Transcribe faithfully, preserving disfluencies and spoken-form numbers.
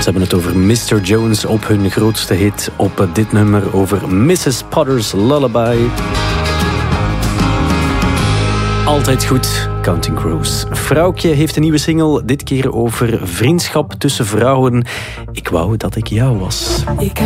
hebben het over mister Jones op hun grootste hit. Op dit nummer over missus Potter's Lullaby. Altijd goed, Counting Crows. Vrouwtje heeft een nieuwe single, dit keer over vriendschap tussen vrouwen. Ik wou dat ik jou was. Ik